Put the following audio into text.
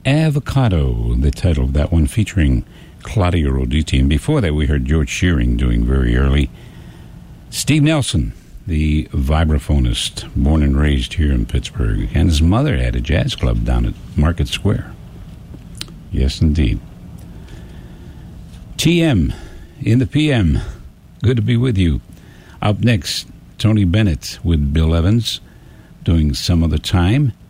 Avocado, the title of that one, featuring Claudia Roditi. And before that, we heard George Shearing doing very early. Steve Nelson, the vibraphonist, born and raised here in Pittsburgh. And his mother had a jazz club down at Market Square. Yes, indeed. TM in the PM. Good to be with you. Up next, Tony Bennett with Bill Evans doing Some Other Time.